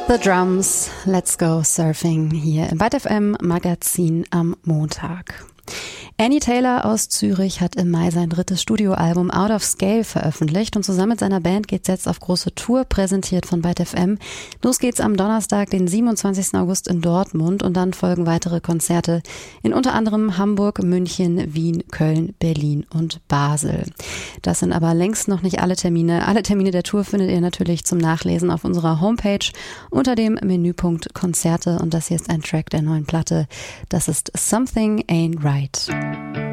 The Drums, Let's Go Surfing hier im Byte FM Magazin am Montag. Annie Taylor aus Zürich hat im Mai sein drittes Studioalbum Out of Scale veröffentlicht und zusammen mit seiner Band geht's jetzt auf große Tour, präsentiert von Byte FM. Los geht's am Donnerstag, den 27. August in Dortmund und dann folgen weitere Konzerte in unter anderem Hamburg, München, Wien, Köln, Berlin und Basel. Das sind aber längst noch nicht alle Termine. Alle Termine der Tour findet ihr natürlich zum Nachlesen auf unserer Homepage unter dem Menüpunkt Konzerte und das hier ist ein Track der neuen Platte. Das ist Something Ain't Right.